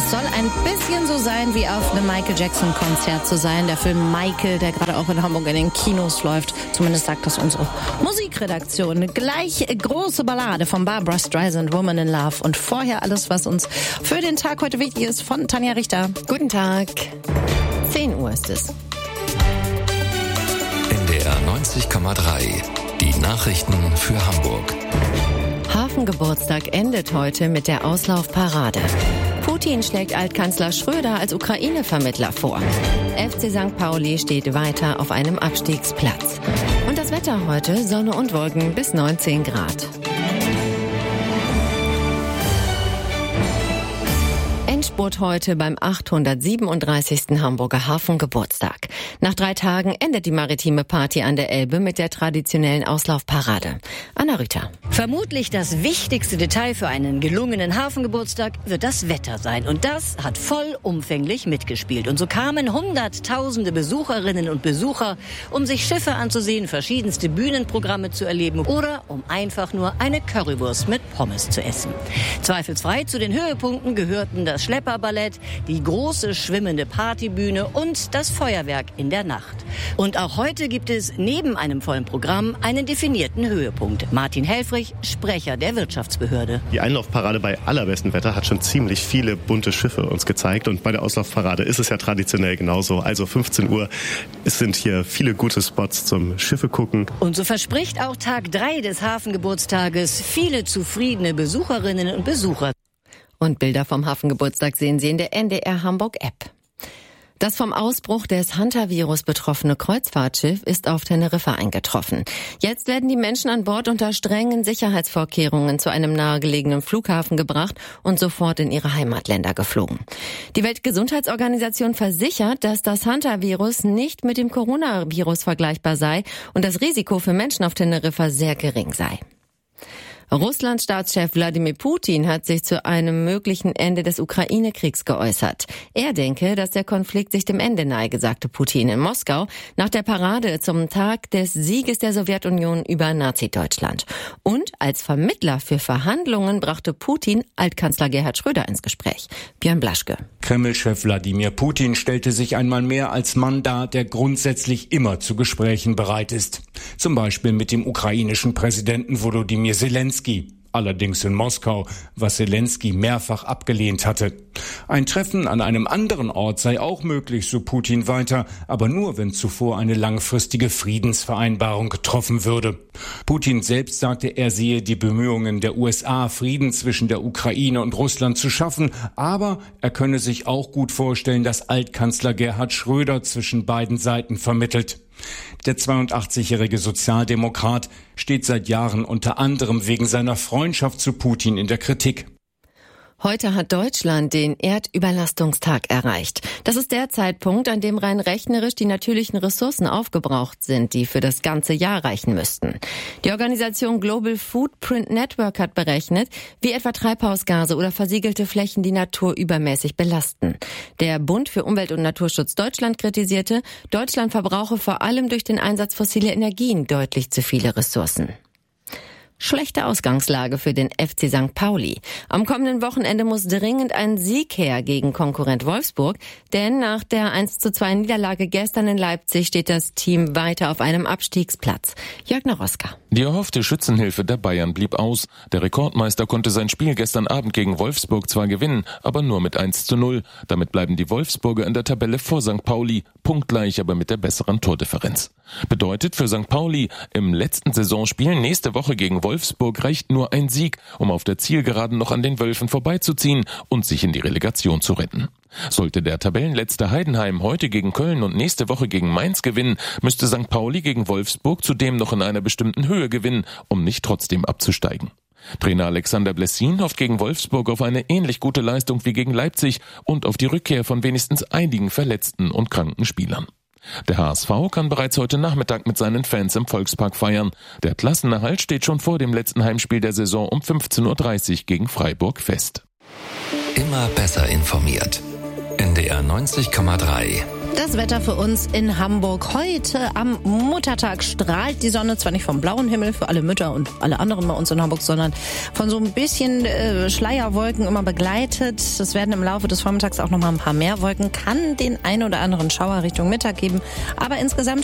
Es soll ein bisschen so sein, wie auf einem Michael Jackson-Konzert zu sein. Der Film Michael, der gerade auch in Hamburg in den Kinos läuft. Zumindest sagt das unsere Musikredaktion. Gleich große Ballade von Barbra Streisand, Woman in Love. Und vorher alles, was uns für den Tag heute wichtig ist, von Tanja Richter. Guten Tag. 10 Uhr ist es. NDR 90,3. Die Nachrichten für Hamburg. Hafengeburtstag endet heute mit der Auslaufparade. Putin schlägt Altkanzler Schröder als Ukraine-Vermittler vor. FC St. Pauli steht weiter auf einem Abstiegsplatz. Und das Wetter heute: Sonne und Wolken bis 19 Grad. Endspurt heute beim 837. Hamburger Hafengeburtstag. Nach 3 Tagen endet die maritime Party an der Elbe mit der traditionellen Auslaufparade. Anna Rüther. Vermutlich das wichtigste Detail für einen gelungenen Hafengeburtstag wird das Wetter sein. Und das hat vollumfänglich mitgespielt. Und so kamen Hunderttausende Besucherinnen und Besucher, um sich Schiffe anzusehen, verschiedenste Bühnenprogramme zu erleben oder um einfach nur eine Currywurst mit Pommes zu essen. Zweifelsfrei zu den Höhepunkten gehörten das Schlepperballett, die große schwimmende Partybühne und das Feuerwerk in der Nacht. Und auch heute gibt es neben einem vollen Programm einen definierten Höhepunkt. Martin Helfrich, Sprecher der Wirtschaftsbehörde. Die Einlaufparade bei allerbestem Wetter hat schon ziemlich viele bunte Schiffe uns gezeigt. Und bei der Auslaufparade ist es ja traditionell genauso. Also 15 Uhr, es sind hier viele gute Spots zum Schiffe gucken. Und so verspricht auch Tag 3 des Hafengeburtstages viele zufriedene Besucherinnen und Besucher. Und Bilder vom Hafengeburtstag sehen Sie in der NDR Hamburg-App. Das vom Ausbruch des Hunter-Virus betroffene Kreuzfahrtschiff ist auf Teneriffa eingetroffen. Jetzt werden die Menschen an Bord unter strengen Sicherheitsvorkehrungen zu einem nahegelegenen Flughafen gebracht und sofort in ihre Heimatländer geflogen. Die Weltgesundheitsorganisation versichert, dass das Hunter-Virus nicht mit dem Coronavirus vergleichbar sei und das Risiko für Menschen auf Teneriffa sehr gering sei. Russlands Staatschef Wladimir Putin hat sich zu einem möglichen Ende des Ukraine-Kriegs geäußert. Er denke, dass der Konflikt sich dem Ende neige, sagte Putin in Moskau nach der Parade zum Tag des Sieges der Sowjetunion über Nazi-Deutschland. Und als Vermittler für Verhandlungen brachte Putin Altkanzler Gerhard Schröder ins Gespräch. Björn Blaschke. Kreml-Chef Wladimir Putin stellte sich einmal mehr als Mann dar, der grundsätzlich immer zu Gesprächen bereit ist. Zum Beispiel mit dem ukrainischen Präsidenten Volodymyr Zelensky. Allerdings in Moskau, was Zelensky mehrfach abgelehnt hatte. Ein Treffen an einem anderen Ort sei auch möglich, so Putin weiter, aber nur, wenn zuvor eine langfristige Friedensvereinbarung getroffen würde. Putin selbst sagte, er sehe die Bemühungen der USA, Frieden zwischen der Ukraine und Russland zu schaffen, aber er könne sich auch gut vorstellen, dass Altkanzler Gerhard Schröder zwischen beiden Seiten vermittelt. Der 82-jährige Sozialdemokrat steht seit Jahren unter anderem wegen seiner Freundschaft zu Putin in der Kritik. Heute hat Deutschland den Erdüberlastungstag erreicht. Das ist der Zeitpunkt, an dem rein rechnerisch die natürlichen Ressourcen aufgebraucht sind, die für das ganze Jahr reichen müssten. Die Organisation Global Footprint Network hat berechnet, wie etwa Treibhausgase oder versiegelte Flächen die Natur übermäßig belasten. Der Bund für Umwelt- und Naturschutz Deutschland kritisierte, Deutschland verbrauche vor allem durch den Einsatz fossiler Energien deutlich zu viele Ressourcen. Schlechte Ausgangslage für den FC St. Pauli. Am kommenden Wochenende muss dringend ein Sieg her gegen Konkurrent Wolfsburg, denn nach der 1:2 Niederlage gestern in Leipzig steht das Team weiter auf einem Abstiegsplatz. Jörg Naroska. Die erhoffte Schützenhilfe der Bayern blieb aus. Der Rekordmeister konnte sein Spiel gestern Abend gegen Wolfsburg zwar gewinnen, aber nur mit 1:0. Damit bleiben die Wolfsburger in der Tabelle vor St. Pauli, punktgleich, aber mit der besseren Tordifferenz. Bedeutet für St. Pauli, im letzten Saisonspiel nächste Woche gegen Wolfsburg reicht nur ein Sieg, um auf der Zielgeraden noch an den Wölfen vorbeizuziehen und sich in die Relegation zu retten. Sollte der Tabellenletzte Heidenheim heute gegen Köln und nächste Woche gegen Mainz gewinnen, müsste St. Pauli gegen Wolfsburg zudem noch in einer bestimmten Höhe gewinnen, um nicht trotzdem abzusteigen. Trainer Alexander Blessin hofft gegen Wolfsburg auf eine ähnlich gute Leistung wie gegen Leipzig und auf die Rückkehr von wenigstens einigen verletzten und kranken Spielern. Der HSV kann bereits heute Nachmittag mit seinen Fans im Volkspark feiern. Der Klassenerhalt steht schon vor dem letzten Heimspiel der Saison um 15:30 Uhr gegen Freiburg fest. Immer besser informiert. NDR 90,3. Das Wetter für uns in Hamburg. Heute am Muttertag strahlt die Sonne, zwar nicht vom blauen Himmel für alle Mütter und alle anderen bei uns in Hamburg, sondern von so ein bisschen Schleierwolken immer begleitet. Es werden im Laufe des Vormittags auch noch mal ein paar mehr Wolken, kann den ein oder anderen Schauer Richtung Mittag geben. Aber insgesamt